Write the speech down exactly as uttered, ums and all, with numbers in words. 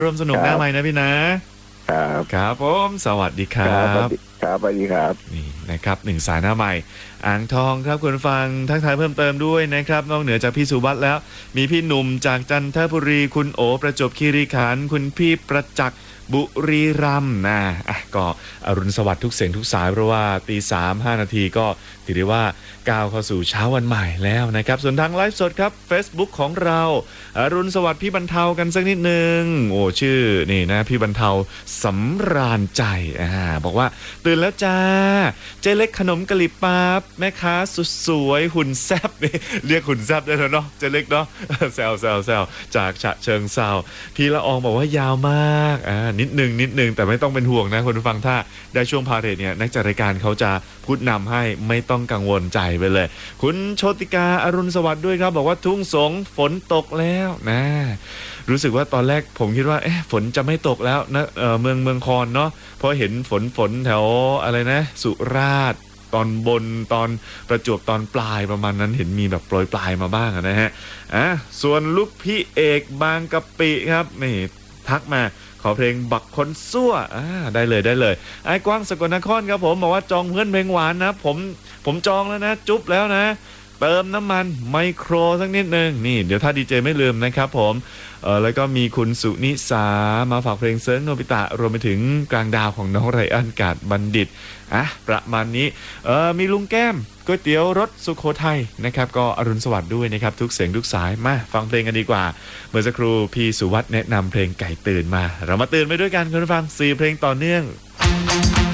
ร่วมสนุกหน้าใหม่นะพี่นะครับครับผมสวัสดีครัครับบครับสวัสดีครับนี่นะครับหนึ่งสายหน้าใหม่อ่างทองครับคุณฟังทักทายเพิ่มเติมด้วยนะครับนอกเหนือจากพี่สุวัสด์แล้วมีพี่หนุ่มจากจันทบุรีคุณโอประจวบคีรีขันธ์คุณพี่ประจักษ์บุรีรัมย์นะอ่ะก็อรุณสวัสดิ์ทุกเสียงทุกสายเพราะว่าตีสามห้านาทีก็ถือได้ว่าก้าวเข้าสู่เช้าวันใหม่แล้วนะครับส่วนทางไลฟ์สดครับ Facebook ของเราอรุณสวัสดิ์พี่บรรเทากันสักนิดนึงโอ้ชื่อนี่นะพี่บรรเทาสำราญใจอ่าบอกว่าตื่นแล้วจ้าเจ๊เล็กขนมกะหรี่ปั๊บแม่ค้าสุดสวยหุ่นแซบนี่เรียกหุ่นแซบได้แล้วเนาะเจ๊เล็กเนาะแซวแซวแซวจากฉะเชิงเซาพี่ละอองบอกว่ายาวมากอ่านิดนึงนิดนึงแต่ไม่ต้องเป็นห่วงนะคุณผู้ฟังถ้าได้ช่วงพาเรทเนี่ยนักจัดรายการเขาจะพูดนำให้ไม่ต้องกังวลใจไปเลยคุณโชติกาอรุณสวัสดิ์ด้วยครับบอกว่าทุ่งสงฝนตกแล้วนะรู้สึกว่าตอนแรกผมคิดว่าเอ๊ะฝนจะไม่ตกแล้วนะเอ่อเมืองเมืองคอนเนาะเพราะเห็นฝนฝนแถวอะไรนะสุราษฎร์ตอนบนตอนประจวบตอนปลายประมาณนั้นเห็นมีแบบโปรยปลายมาบ้างนะฮะอ่ะส่วนลูกพี่เอกบางกะปิครับนี่ทักมาขอเพลงบักคนซั่วอ่าได้เลยได้เลยไอ้กว้างสกลนครครับผมบอกว่าจองเพื่อนเพลงหวานนะผมผมจองแล้วนะจุ๊บแล้วนะเติมน้ำมันไมโครสักนิดนึงนี่เดี๋ยวถ้าดีเจไม่ลืมนะครับผมเออแล้วก็มีคุณสุนิสามาฝากเพลงเซิร์งโนบิตะรวมไปถึงกลางดาวของน้องไรอันกาดบัณฑิตอ่ะประมาณนี้เออมีลุงแก้มก๋วยเตี๋ยวรสสุโขทัยนะครับก็อรุณสวัสดิ์ด้วยนะครับทุกเสียงทุกสายมาฟังเพลงกันดีกว่าเมื่อสักครู่พี่สุวัฒน์แนะนำเพลงไก่ตื่นมาเรามาตื่นไปด้วยกันคุณผู้ฟังสี่เพลงต่อเนื่อง